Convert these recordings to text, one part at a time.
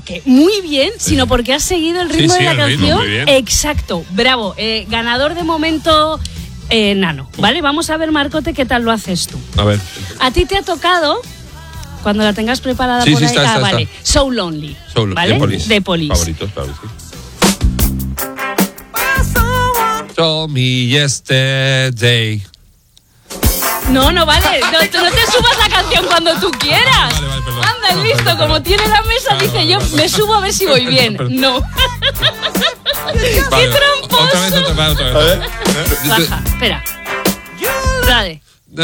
porque muy bien, sino porque has seguido el ritmo de la canción. Muy bien. Exacto, bravo. Ganador de momento, Nano. ¿Vale? Vamos a ver, Marcote, qué tal lo haces tú. A ver. A ti te ha tocado, cuando la tengas preparada Sí, por sí, ahí. está. Vale. So Lonely. ¿Vale? De Police. Favoritos, claro, sí. Told me yesterday. No vale. No te subas la canción cuando tú quieras. Vale, perdón. Anda, listo. Como tiene la mesa, dice yo, me subo a ver si voy bien. No. ¡Qué tramposo! Otra vez. A ver. Baja, espera. Dale.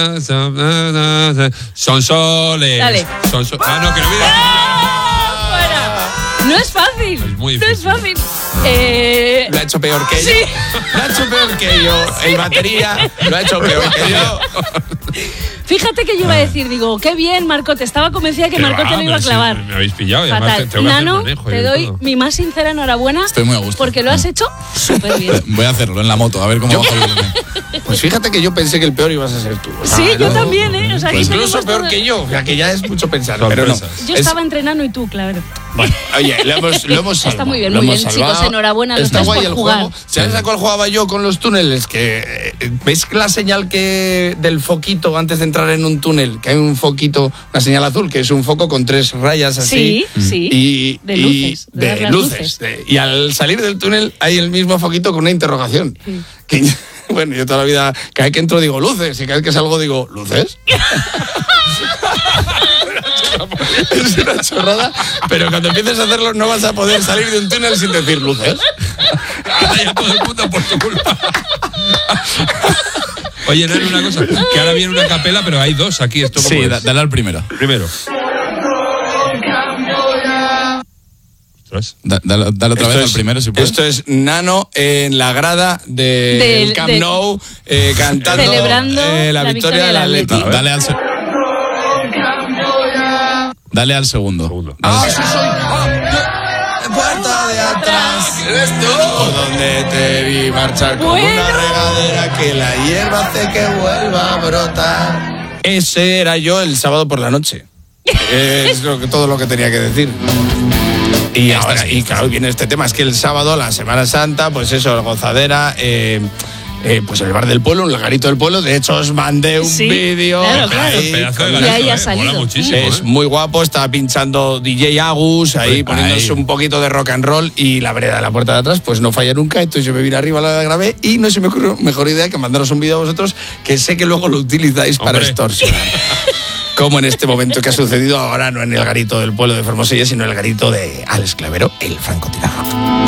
Son soles. Dale. No, que no viene. ¡Fuera! No es fácil. Es muy No es difícil. fácil. Lo ha hecho peor que yo. Sí. Lo ha hecho peor que yo. El batería lo ha hecho peor que yo. Fíjate que yo iba a decir, digo, qué bien, Marcote. Estaba convencida que Marcote lo iba a clavar. Me habéis pillado. Y además Fatal. tengo que hacer Nano, manejo y te de doy todo. mi más sincera enhorabuena. Estoy muy a gusto. Porque lo has hecho súper bien. Voy a hacerlo en la moto, a ver cómo bajo el volumen. Pues fíjate que yo pensé que el peor ibas a ser tú. Sí, yo también, ¿eh? O sea, Pues aquí Incluso tenemos peor todo. que yo, o sea, que ya es mucho pensar, pero no. Sorpresas. Yo estaba entre Nano y tú, claro. Bueno, oye, lo hemos Está salvado. muy bien, Lo muy hemos bien, salvado. chicos, enhorabuena, los Está tres guay por el jugar. juego. ¿Sabes a cuál jugaba yo con los túneles? Que ves la señal que del foquito antes de entrar en un túnel, que hay un foquito, una señal azul, que es un foco con 3 rayas así. Sí. Y, De luces, y- de dar de las luces. luces. Y al salir del túnel hay el mismo foquito con una interrogación. Sí. Que, bueno, yo toda la vida, cada vez que entro digo luces, y cada vez que salgo digo luces. Es una chorrada, pero cuando empieces a hacerlo no vas a poder salir de un túnel sin decir luces. Ahora ya todo el mundo por tu culpa. Oye, Nano, una cosa. Que ahora viene una capela, pero hay 2 aquí. ¿Esto cómo Sí, es? dale al primero. Primero. Ostras. Dale otra vez al primero, si puedes. Esto es Nano en la grada del Camp Nou cantando Celebrando la victoria del Atleti. No, dale al Dale al segundo. Sí soy. Puerta de atrás. ¿Eres tú? Por donde te vi marchar como Bueno. una regadera que la hierba hace que vuelva a brotar. Ese era yo el sábado por la noche. Es todo lo que tenía que decir. Y ahora, y claro, viene este tema, es que el sábado, la Semana Santa, pues eso, gozadera, pues el bar del pueblo, un garito del pueblo. De hecho, os mandé un Sí, vídeo. claro, claro. ahí, Pedazo de Y garito, ahí ha Mola salido. muchísimo. es muy guapo, estaba pinchando DJ Agus, ahí poniéndose un poquito de rock and roll, y la vereda de la puerta de atrás pues no falla nunca. Entonces yo me vine arriba, la grabé y no se me ocurrió mejor idea que mandaros un vídeo a vosotros, que sé que luego lo utilizáis para Hombre. extorsionar. Como en este momento que ha sucedido ahora, no en el garito del pueblo de Formosella, sino en el garito de Alex Clavero, el francotirador.